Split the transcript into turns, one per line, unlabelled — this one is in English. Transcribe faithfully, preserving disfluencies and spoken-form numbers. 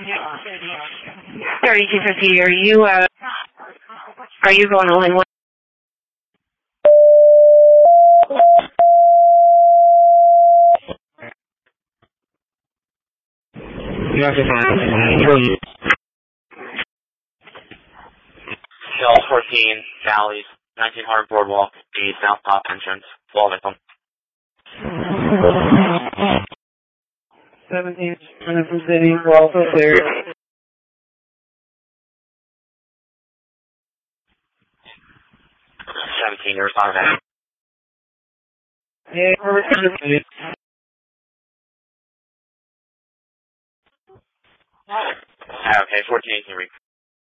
thirty-two fifty, are you, uh, are you going to Linwood?
Yes, it's fine.
Hill fourteen, Valleys, nineteen hundred Boardwalk, the South Top entrance, Fall Victim.
seventeen, from City, we're also clear.
seventeen, you're responding.
Yeah, we're responding.
Okay, fourteen, you can read.